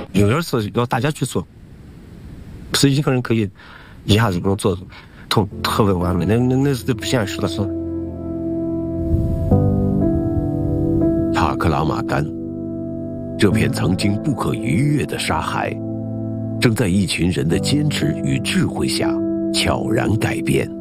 有点是要大家去做，不是一个人可以一下子给我做特别完美，那是不现实的事。 塔克拉玛干，这片曾经不可逾越的沙海，正在一群人的坚持与智慧下悄然改变。